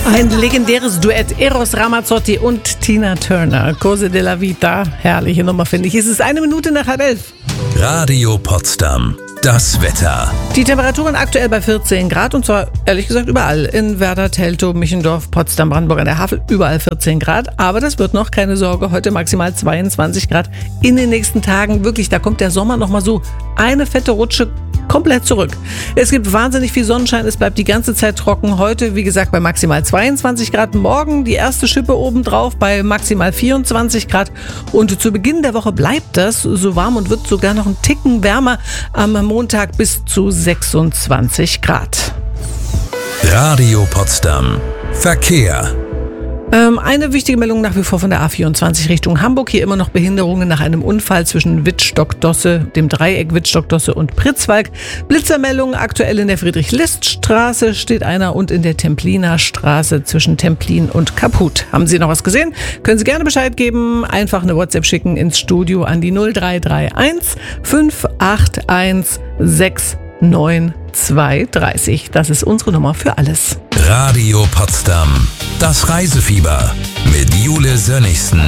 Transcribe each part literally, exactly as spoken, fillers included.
Ein legendäres Duett, Eros Ramazzotti und Tina Turner. Cose della Vita, herrliche Nummer, finde ich. Es ist eine Minute nach halb elf. Radio Potsdam, das Wetter. Die Temperaturen aktuell bei vierzehn Grad und zwar ehrlich gesagt überall. In Werder, Teltow, Michendorf, Potsdam, Brandenburg an der Havel, überall vierzehn Grad. Aber das wird noch, keine Sorge, heute maximal zweiundzwanzig Grad. In den nächsten Tagen wirklich, da kommt der Sommer nochmal so eine fette Rutsche komplett zurück. Es gibt wahnsinnig viel Sonnenschein, es bleibt die ganze Zeit trocken. Heute, wie gesagt, bei maximal zweiundzwanzig Grad. Morgen die erste Schippe obendrauf bei maximal vierundzwanzig Grad. Und zu Beginn der Woche bleibt das so warm und wird sogar noch einen Ticken wärmer. Am Montag bis zu sechsundzwanzig Grad. Radio Potsdam. Verkehr. Ähm, eine wichtige Meldung nach wie vor von der A vierundzwanzig Richtung Hamburg. Hier immer noch Behinderungen nach einem Unfall zwischen Wittstock-Dosse, dem Dreieck Wittstock-Dosse und Pritzwalk. Blitzermeldung aktuell in der Friedrich-List-Straße steht einer und in der Templiner Straße zwischen Templin und Kaput. Haben Sie noch was gesehen? Können Sie gerne Bescheid geben. Einfach eine WhatsApp schicken ins Studio an die null drei drei eins fünf acht eins sechs neun zwei drei null. Das ist unsere Nummer für alles. Radio Potsdam. Das Reisefieber mit Jule Sönnigsen.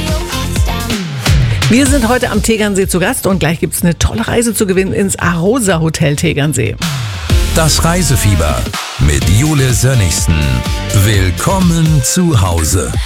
Wir sind heute am Tegernsee zu Gast und gleich gibt es eine tolle Reise zu gewinnen ins Arosa Hotel Tegernsee. Das Reisefieber mit Jule Sönnigsen. Willkommen zu Hause.